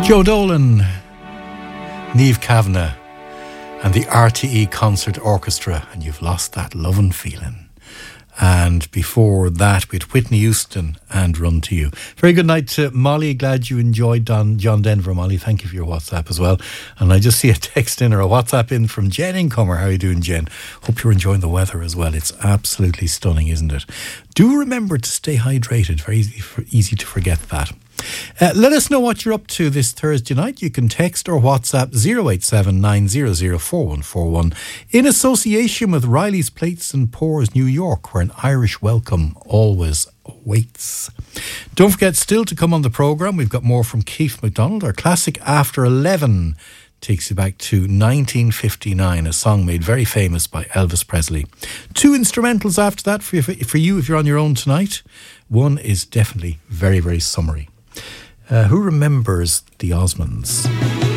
Joe Dolan, Niamh Kavanagh and the RTE Concert Orchestra, and You've Lost That Lovin' Feeling. And before that, we had Whitney Houston and Run to You. Very good night to Molly. Glad you enjoyed John Denver, Molly. Thank you for your WhatsApp as well. And I just see a text in or a WhatsApp in from Jen Incomer. How are you doing, Jen? Hope you're enjoying the weather as well. It's absolutely stunning, isn't it? Do remember to stay hydrated. Very easy to forget that. Let us know what you're up to this Thursday night. You can text or WhatsApp 087 900 4141 in association with Riley's Plates and Pours New York, where an Irish welcome always awaits. Don't forget, still to come on the programme, we've got more from Keith MacDonald. Our classic After 11 takes you back to 1959, a song made very famous by Elvis Presley. Two instrumentals after that for you if you're on your own tonight. One is definitely very, very summery. Who remembers the Osmonds?